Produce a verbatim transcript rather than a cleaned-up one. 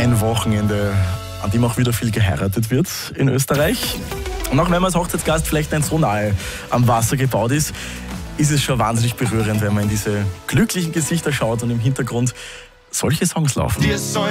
ein Wochenende, an dem auch wieder viel geheiratet wird in Österreich. Und auch wenn man als Hochzeitsgast vielleicht nicht so nahe am Wasser gebaut ist, ist es schon wahnsinnig berührend, wenn man in diese glücklichen Gesichter schaut und im Hintergrund solche Songs laufen. Wir sollen